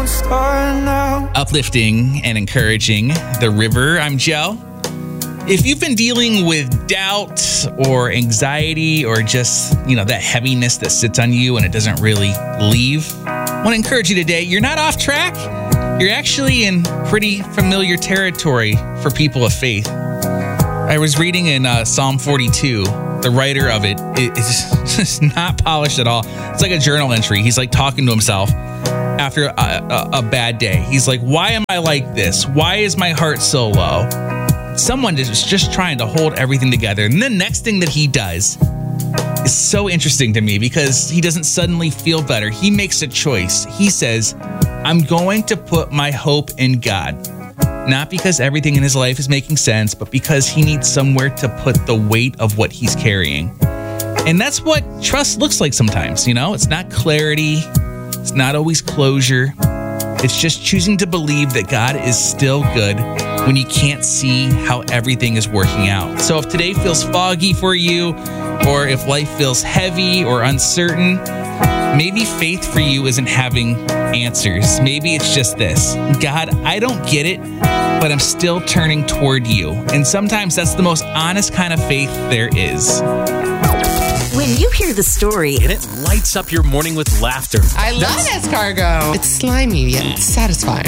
Don't start now. Uplifting and encouraging. The River. I'm Joe. If you've been dealing with doubt or anxiety or just, that heaviness that sits on you and it doesn't really leave, I want to encourage you today. You're not off track. You're actually in pretty familiar territory for people of faith. I was reading in Psalm 42. The writer of it is just not polished at all. It's like a journal entry. He's like talking to himself after a bad day. He's like, why am I like this? Why is my heart so low? Someone is just trying to hold everything together. And the next thing that he does is so interesting to me because he doesn't suddenly feel better. He makes a choice. He says, I'm going to put my hope in God. Not because everything in his life is making sense, but because he needs somewhere to put the weight of what he's carrying. And that's what trust looks like sometimes, It's not clarity. It's not always closure. It's just choosing to believe that God is still good when you can't see how everything is working out. So if today feels foggy for you, or if life feels heavy or uncertain, maybe faith for you isn't having answers. Maybe it's just this. God, I don't get it, but I'm still turning toward you. And sometimes that's the most honest kind of faith there is. When you hear the story, and it lights up your morning with laughter. I love escargot. It's slimy yet satisfying.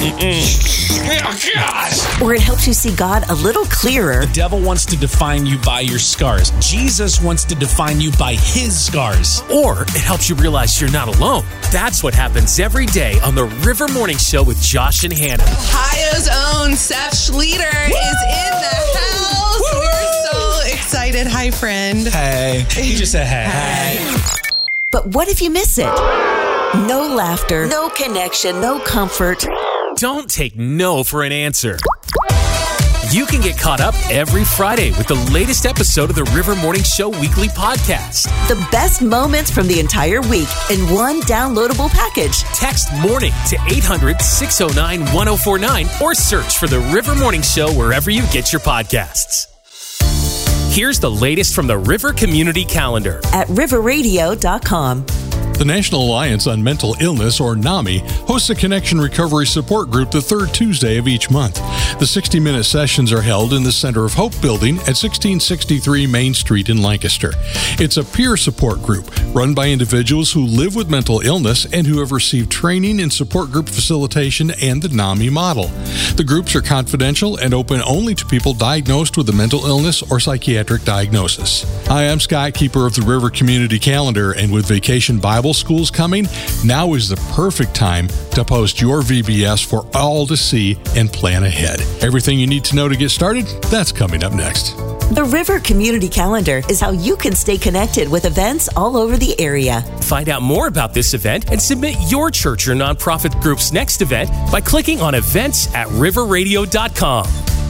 Or it helps you see God a little clearer. The devil wants to define you by your scars. Jesus wants to define you by his scars. Or it helps you realize you're not alone. That's what happens every day on the River Morning Show with Josh and Hannah. Ohio's own Seth Schleter is in the house. Woo! We're so excited. Hi, friend. Hey. He just said hey. But what if you miss it? No laughter, no connection, no comfort. Don't take no for an answer. You can get caught up every Friday with the latest episode of the River Morning Show weekly podcast. The best moments from the entire week in one downloadable package. Text MORNING to 800-609-1049 or search for the River Morning Show wherever you get your podcasts. Here's the latest from the River Community Calendar at riverradio.com. The National Alliance on Mental Illness, or NAMI, hosts a Connection Recovery Support Group the third Tuesday of each month. The 60-minute sessions are held in the Center of Hope Building at 1663 Main Street in Lancaster. It's a peer support group run by individuals who live with mental illness and who have received training in support group facilitation and the NAMI model. The groups are confidential and open only to people diagnosed with a mental illness or psychiatric diagnosis. Hi, I'm Scott, keeper of the River Community Calendar, and with Vacation Bible Schools coming, now is the perfect time to post your VBS for all to see and plan ahead. Everything you need to know to get started, that's coming up next. The River Community Calendar is how you can stay connected with events all over the area. Find out more about this event and submit your church or nonprofit group's next event by clicking on events at riverradio.com.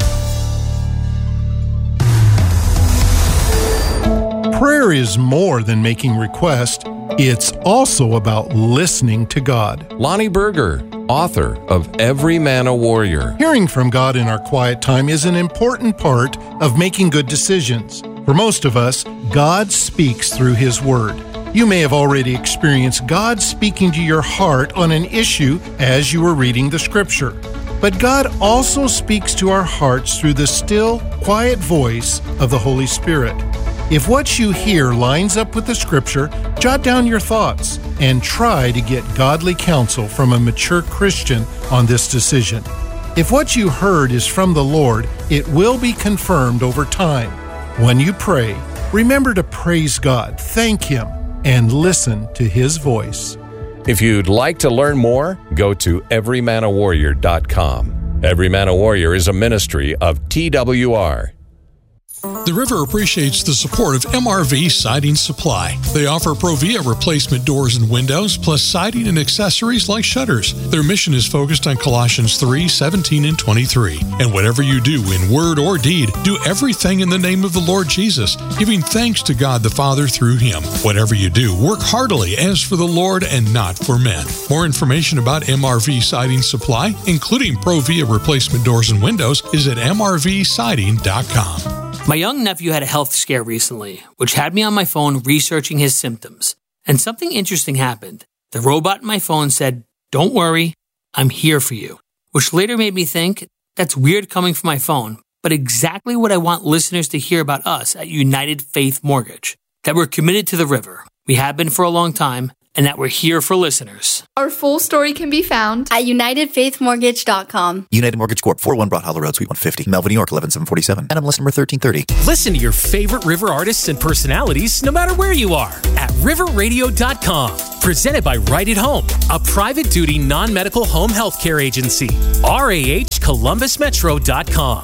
Prayer is more than making requests. It's also about listening to God. Lonnie Berger, author of Every Man a Warrior. Hearing from God in our quiet time is an important part of making good decisions. For most of us, God speaks through His Word. You may have already experienced God speaking to your heart on an issue as you were reading the Scripture. But God also speaks to our hearts through the still, quiet voice of the Holy Spirit. If what you hear lines up with the Scripture, jot down your thoughts and try to get godly counsel from a mature Christian on this decision. If what you heard is from the Lord, it will be confirmed over time. When you pray, remember to praise God, thank Him, and listen to His voice. If you'd like to learn more, go to everymanawarrior.com. Every Man a Warrior is a ministry of TWR. The River appreciates the support of MRV Siding Supply. They offer Provia replacement doors and windows, plus siding and accessories like shutters. Their mission is focused on Colossians 3:17 and 23. And whatever you do in word or deed, do everything in the name of the Lord Jesus, giving thanks to God the Father through Him. Whatever you do, work heartily as for the Lord and not for men. More information about MRV Siding Supply, including Provia replacement doors and windows, is at mrvsiding.com. My young nephew had a health scare recently, which had me on my phone researching his symptoms. And something interesting happened. The robot in my phone said, "Don't worry, I'm here for you. Which later made me think, that's weird coming from my phone, but exactly what I want listeners to hear about us at United Faith Mortgage. That we're committed to the river. We have been for a long time, and that we're here for listeners. Our full story can be found at UnitedFaithMortgage.com. United Mortgage Corp. 401 Broad Hollow Road, Suite 150, Melville, New York, 11747. NMLS number 1330. Listen to your favorite River artists and personalities no matter where you are at riverradio.com. Presented by Right at Home, a private duty non-medical home health care agency. RAHColumbusmetro.com.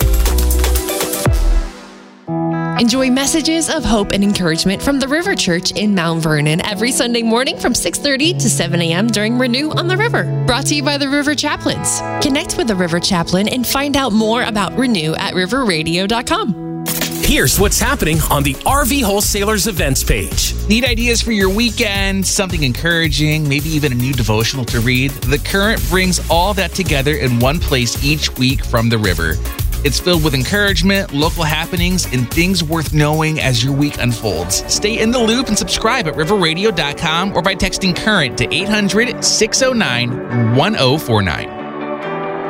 Enjoy messages of hope and encouragement from the River Church in Mount Vernon every Sunday morning from 6:30 to 7 a.m. during Renew on the River. Brought to you by the River Chaplains. Connect with the River Chaplain and find out more about Renew at riverradio.com. Here's what's happening on the RV Wholesalers events page. Need ideas for your weekend, something encouraging, maybe even a new devotional to read? The Current brings all that together in one place each week from the River. It's filled with encouragement, local happenings, and things worth knowing as your week unfolds. Stay in the loop and subscribe at riverradio.com or by texting CURRENT to 800-609-1049.